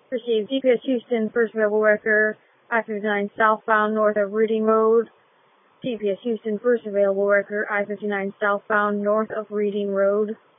Received DPS Houston, first available wrecker, I-59 southbound north of Reading Road. DPS Houston, first available wrecker, I-59 southbound north of Reading Road.